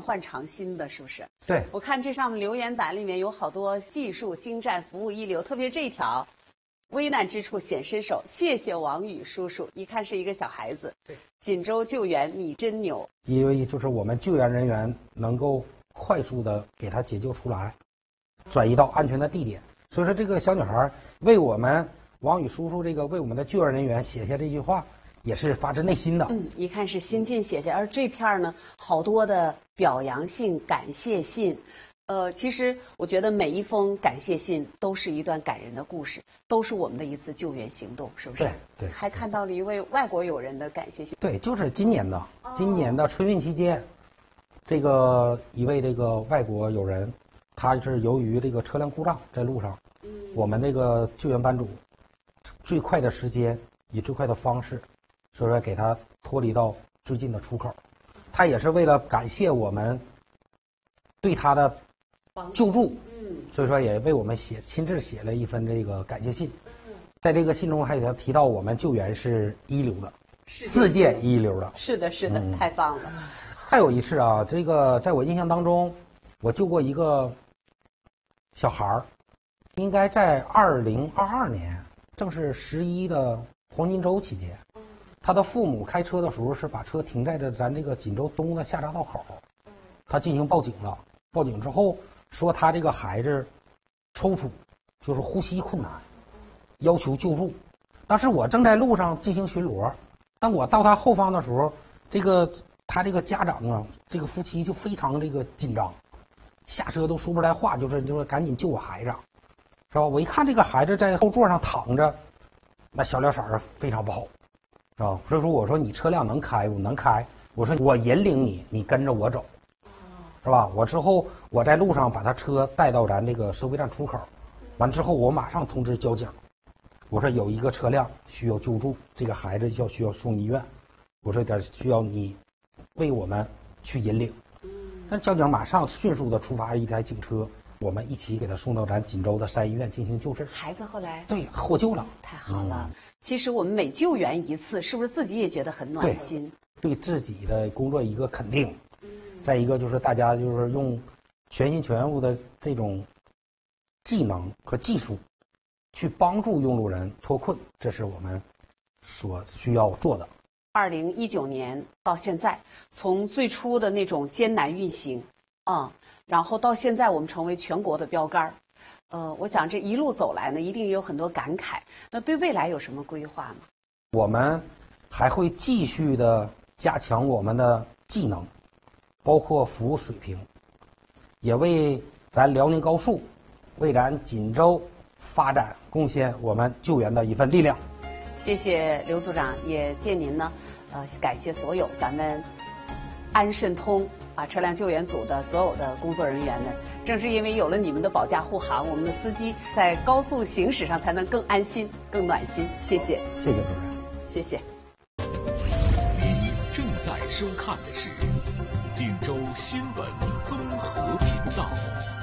换常新的，是不是？ 对， 我看这上面留言板里面有好多技术精湛、服务一流，特别这一条，危难之处显身手，谢谢王宇叔叔。一看是一个小孩子。对，锦州救援你真牛。 因为就是我们救援人员能够快速的给他解救出来，转移到安全的地点。所以说这个小女孩为我们王宇叔叔为我们的救援人员写下这句话，也是发自内心的。 一看是心进写下，而这片呢，好多的表扬信、感谢信。其实我觉得每一封感谢信都是一段感人的故事，都是我们的一次救援行动，是不是？ 对对。 还看到了一位外国友人的感谢信。 对，就是今年的春运期间，一位外国友人，他是由于车辆故障在路上，我们救援班组最快的时间以最快的方式，所以说给他脱离到最近的出口。他也是为了感谢我们对他的救助，所以说也为我们亲自写了一份感谢信。在这个信中还给他提到我们救援是一流的，世界一流的。 是的，是的，太棒了。 还有一次啊，在我印象当中，我救过一个小孩儿，应该在2022年，正是11的黄金周期间，他的父母开车的时候是把车停在咱锦州东的下匝道口，他进行报警了。报警之后说他这个孩子抽搐，就是呼吸困难，要求救助。当时我正在路上进行巡逻，当我到他后方的时候，他家长啊，夫妻就非常紧张，下车都说不出来话，就是赶紧救我孩子，是吧？我一看这个孩子在后座上躺着，那小脸色儿非常不好，是吧？所以说我说你车辆能开不能开？我说我引领你，你跟着我走，是吧？之后我在路上把他车带到咱收费站出口，完之后我马上通知交警，我说有一个车辆需要救助，这个孩子需要送医院，我说需要你为我们去引领。那交警马上迅速的出发一台警车，我们一起给他送到咱锦州的3医院进行救治。 孩子后来对获救了， 太好了。其实我们每救援一次，是不是自己也觉得很暖心？ 对自己的工作一个肯定。再一个就是大家就是用全心全意的这种技能和技术去帮助用路人脱困，这是我们所需要做的。 2019年到现在，从最初的那种艰难运行然后到现在我们成为全国的标杆我想这一路走来呢，一定有很多感慨。那对未来有什么规划吗？ 我们还会继续的加强我们的技能，包括服务水平，也为咱辽宁高速，为咱锦州发展贡献我们救援的一份力量。 谢谢刘组长，也借您呢，感谢所有咱们安顺通车辆救援组的所有的工作人员们。正是因为有了你们的保驾护航，我们的司机在高速行驶上才能更安心、更暖心。谢谢， 谢谢主任， 谢谢。 您正在收看的是锦州新闻综合频道。